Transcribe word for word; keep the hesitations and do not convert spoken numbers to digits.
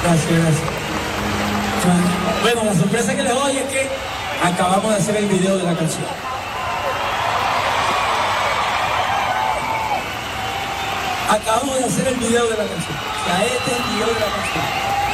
Gracias, gracias. Bueno, la sorpresa que les doy es que acabamos de hacer el video de la canción. Acabamos de hacer el video de la canción. O sea, este es el video de la canción.